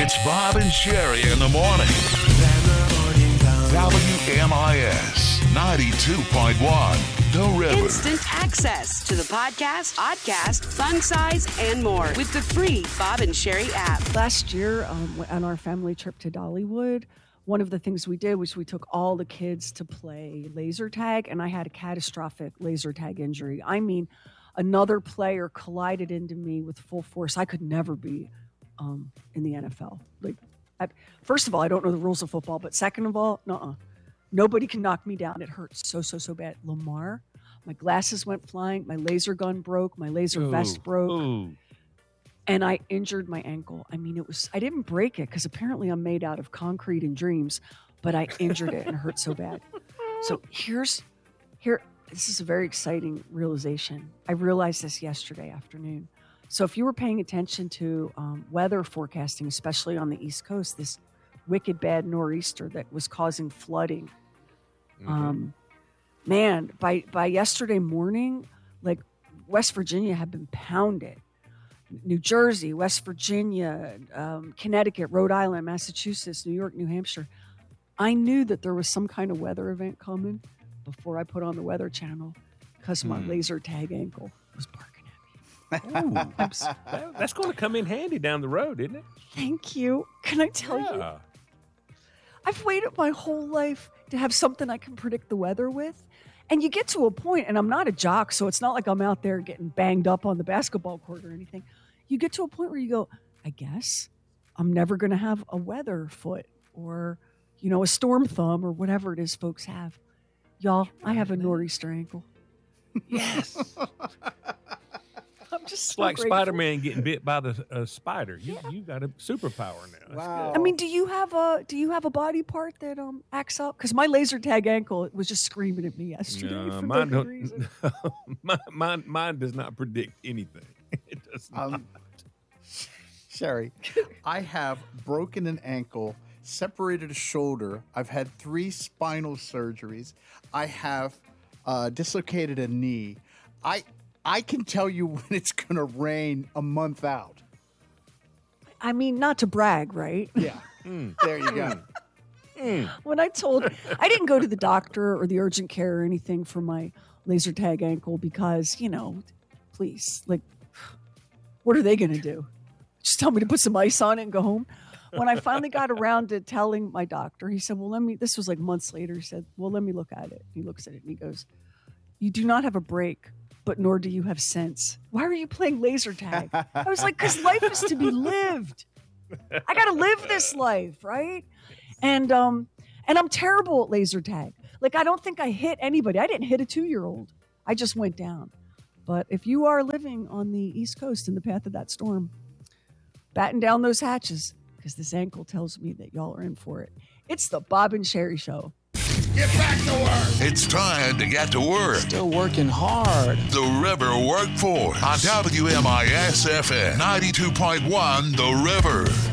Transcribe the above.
It's Bob and Sherry in the morning. WMIS 92.1, The River. Instant access to the podcast, podcast, fun size, and more with the free Bob and Sherry app. Last year, on our family trip to Dollywood, one of the things we did was we took all the kids to play laser tag, and I had a catastrophic laser tag injury. I mean, another player collided into me with full force. I could never be in the NFL. First of all, I don't know the rules of football, but second of all, nobody can knock me down. It hurts so bad. Lamar, my glasses went flying, my laser gun broke, my laser vest broke, and I injured my ankle. I mean, I didn't break it because apparently I'm made out of concrete and dreams, but I injured it and it hurt so bad. So this is a very exciting realization. I realized this yesterday afternoon. So if you were paying attention to weather forecasting, especially on the East Coast, this wicked bad nor'easter that was causing flooding, man, by yesterday morning, like West Virginia had been pounded. New Jersey, West Virginia, Connecticut, Rhode Island, Massachusetts, New York, New Hampshire. I knew that there was some kind of weather event coming before I put on the Weather Channel because my laser tag ankle was barking. That's going to come in handy down the road, isn't it? Thank you. Can I tell you? I've waited my whole life to have something I can predict the weather with. And you get to a point, and I'm not a jock, so it's not like I'm out there getting banged up on the basketball court or anything. You get to a point where you go, I guess I'm never going to have a weather foot or, a storm thumb or whatever it is folks have. Y'all, I have a nor'easter ankle. Yes. I'm just It's so like grateful. Spider-Man getting bit by the spider. You got a superpower now. Wow. I mean, do you have a body part that acts up? Because my laser tag ankle was just screaming at me yesterday for mine no don't. reason. Mine does not predict anything. It does not. Sherry, I have broken an ankle, separated a shoulder. I've had 3 spinal surgeries. I have dislocated a knee. I can tell you when it's going to rain a month out. I mean, not to brag, right? Yeah. There you go. When I didn't go to the doctor or the urgent care or anything for my laser tag ankle because, please, what are they going to do? Just tell me to put some ice on it and go home? When I finally got around to telling my doctor, he said, this was like months later. He said, let me look at it. He looks at it and he goes, you do not have a break, but nor do you have sense. Why are you playing laser tag? I was like, because life is to be lived. I got to live this life, right? And I'm terrible at laser tag. I don't think I hit anybody. I didn't hit a 2-year-old. I just went down. But if you are living on the East Coast in the path of that storm, batten down those hatches because this ankle tells me that y'all are in for it. It's the Bob and Sherry Show. Get back to work. It's time to get to work. Still working hard. The River Workforce on WMIS FM 92.1, The River.